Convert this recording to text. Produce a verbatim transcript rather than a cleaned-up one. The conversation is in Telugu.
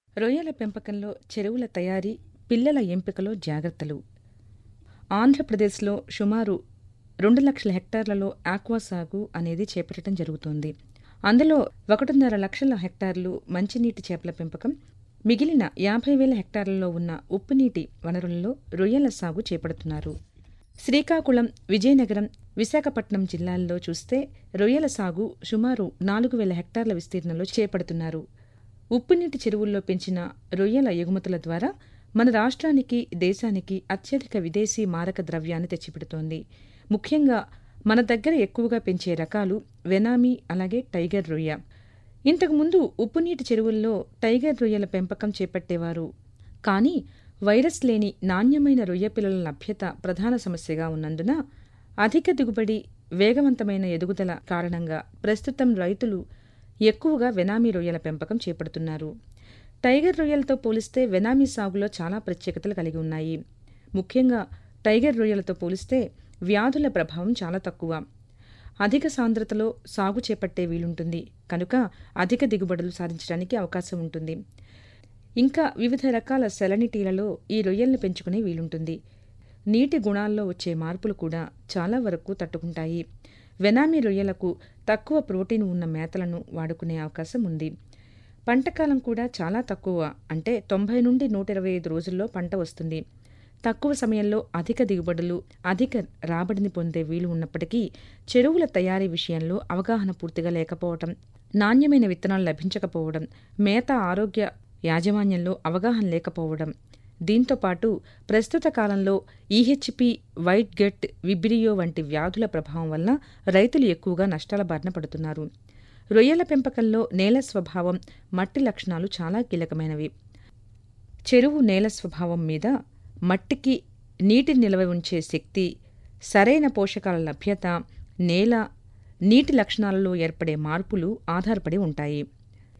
రొయ్యల పెంపకంలో చెరువుల తయారీ, పిల్లల ఎంపికలో జాగ్రత్తలు. ఆంధ్రప్రదేశ్లో సుమారు రెండు లక్షల హెక్టార్లలో ఆక్వా సాగు అనేది చేపట్టడం జరుగుతోంది. అందులో ఒకటిన్నర లక్షల హెక్టార్లు మంచినీటి చేపల పెంపకం, మిగిలిన యాభై వేల హెక్టార్లలో ఉన్న ఉప్పునీటి వనరులలో రొయ్యల సాగు చేపడుతున్నారు. శ్రీకాకుళం, విజయనగరం, విశాఖపట్నం జిల్లాల్లో చూస్తే రొయ్యల సాగు సుమారు నాలుగు వేల హెక్టార్ల విస్తీర్ణంలో చేపడుతున్నారు. ఉప్పునీటి చెరువుల్లో పెంచిన రొయ్యల ఎగుమతుల ద్వారా మన రాష్ట్రానికి, దేశానికి అత్యధిక విదేశీ మారక ద్రవ్యాన్ని తెచ్చిపెడుతోంది. ముఖ్యంగా మన దగ్గర ఎక్కువగా పెంచే రకాలు వెనామీ, అలాగే టైగర్ రొయ్య. ఇంతకుముందు ఉప్పునీటి చెరువుల్లో టైగర్ రొయ్యల పెంపకం చేపట్టేవారు. కానీ వైరస్ లేని నాణ్యమైన రొయ్య పిల్లల లభ్యత ప్రధాన సమస్యగా ఉన్నందున అధిక దిగుబడి, వేగవంతమైన ఎదుగుదల కారణంగా ప్రస్తుతం రైతులు ఎక్కువగా వెనామీ రొయ్యల పెంపకం చేపడుతున్నారు. టైగర్ రొయ్యలతో పోలిస్తే వెనామీ సాగులో చాలా ప్రత్యేకతలు కలిగి ఉన్నాయి. ముఖ్యంగా టైగర్ రొయ్యలతో పోలిస్తే వ్యాధుల ప్రభావం చాలా తక్కువ. అధిక సాంద్రతలో సాగు చేపట్టే వీలుంటుంది కనుక అధిక దిగుబడులు సాధించడానికి అవకాశం ఉంటుంది. ఇంకా వివిధ రకాల సెలనిటీలలో ఈ రొయ్యల్ని పెంచుకునే వీలుంటుంది. నీటి గుణాల్లో వచ్చే మార్పులు కూడా చాలా వరకు తట్టుకుంటాయి. వెనామీ రొయ్యలకు తక్కువ ప్రోటీన్ ఉన్న మేతలను వాడుకునే అవకాశం ఉంది. పంటకాలం కూడా చాలా తక్కువ, అంటే తొంభై నుండి నూట ఇరవై ఐదు రోజుల్లో పంట వస్తుంది. తక్కువ సమయంలో అధిక దిగుబడులు, అధిక రాబడిని పొందే వీలు ఉన్నప్పటికీ చెరువుల తయారీ విషయంలో అవగాహన పూర్తిగా లేకపోవడం, నాణ్యమైన విత్తనాలు లభించకపోవడం, మేత ఆరోగ్య యాజమాన్యంలో అవగాహన లేకపోవడం, దీంతోపాటు ప్రస్తుత కాలంలో ఈహెచ్పి, వైట్ గట్, విబ్రియో వంటి వ్యాధుల ప్రభావం వల్ల రైతులు ఎక్కువగా నష్టాల బారిన పడుతున్నారు. రొయ్యల పెంపకంలో నేల స్వభావం, మట్టి లక్షణాలు చాలా కీలకమైనవి. చెరువు నేల స్వభావం మీద మట్టికి నీటి నిల్వ ఉంచే శక్తి, సరైన పోషకాల లభ్యత, నేల, నీటి లక్షణాలలో ఏర్పడే మార్పులు ఆధారపడి ఉంటాయి.